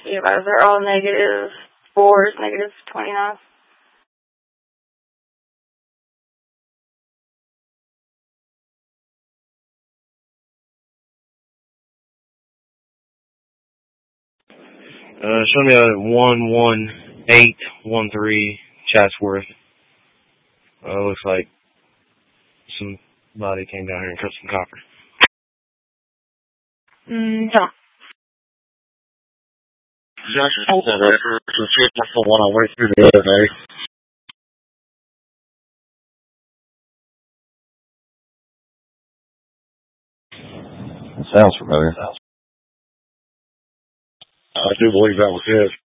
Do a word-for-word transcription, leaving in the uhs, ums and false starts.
You guys are all negative fours, negative twenty-nine. Uh, show me a one one eight one three Chatsworth. Uh, looks like somebody came down here and cut some copper. Mm, no. Josh, hold on there for some shit. That's the one I went through the other day. Sounds familiar. I do believe that was his.